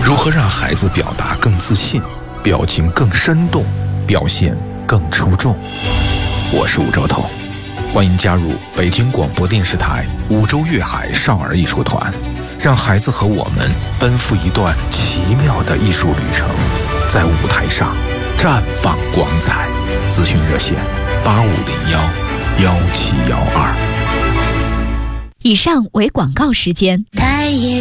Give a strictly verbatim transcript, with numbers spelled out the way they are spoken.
如何让孩子表达更自信，表情更生动，表现更出众？我是吴兆头，欢迎加入北京广播电视台五洲粤海少儿艺术团，让孩子和我们奔赴一段奇妙的艺术旅程，在舞台上绽放光彩。咨询热线八五零幺幺七幺二。 以上为广告时间。